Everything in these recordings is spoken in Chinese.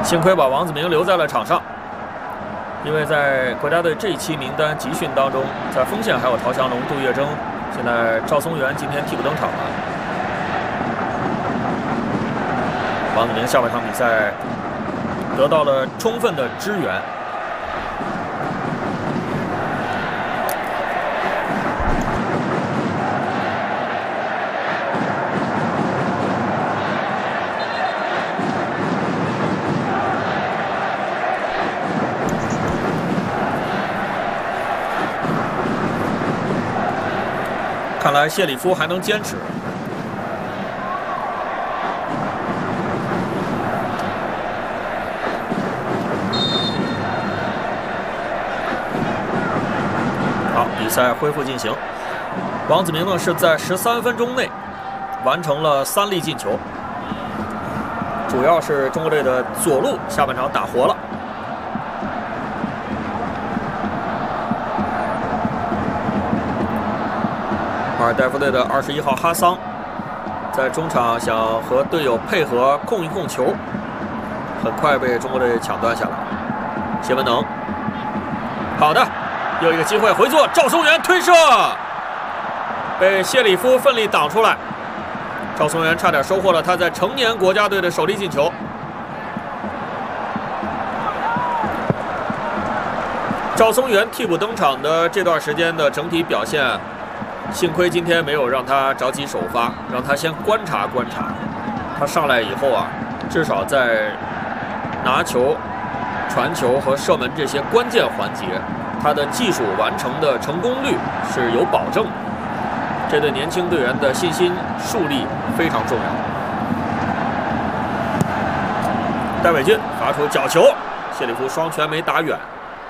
幸亏把王子明留在了场上，因为在国家队这一期名单集训当中，在锋线还有陶祥龙、杜月笙，现在赵松元今天替补登场了。王子明下半场比赛得到了充分的支援。 看来谢里夫还能坚持。好，比赛恢复进行。王子明呢是在13分钟内完成了3粒进球，主要是中国队的左路下半场打活了。 马尔代夫队的21号哈桑，在中场想和队友配合控一控球，很快被中国队抢断下来。谢文能，好的，又一个机会回做，赵松元推射，被谢里夫奋力挡出来。赵松元差点收获了他在成年国家队的首粒进球。赵松元替补登场的这段时间的整体表现。 幸亏今天没有让他着急首发，让他先观察观察。他上来以后啊，至少在拿球、传球和射门这些关键环节，他的技术完成的成功率是有保证的。这对年轻队员的信心树立非常重要。戴伟俊发出角球，谢里夫双拳没打远，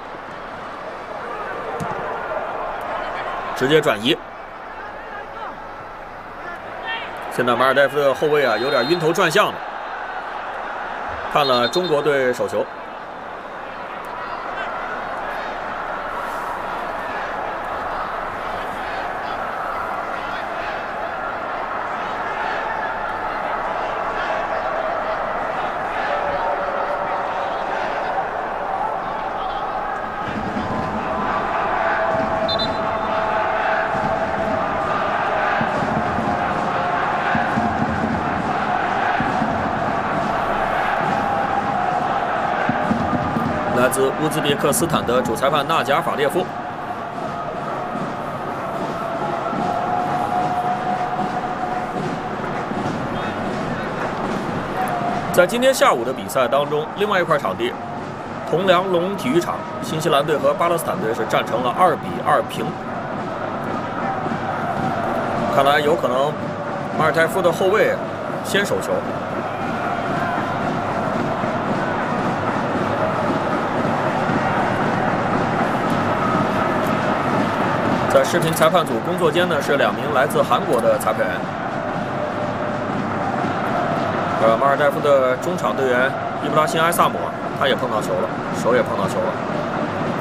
直接转移。 现在马尔代夫的后卫啊，有点晕头转向了，判了中国队手球。来自乌兹别克斯坦的主裁判纳贾法列夫。在今天下午的比赛当中，另外一块场地，铜梁龙体育场，新西兰队和巴勒斯坦队是战成了2-2平。看来有可能马尔代夫的后卫先手球。 在视频裁判组工作间呢，是2名来自韩国的裁判员。马尔代夫的中场队员伊布拉辛埃萨姆，他也碰到球了，手也碰到球了。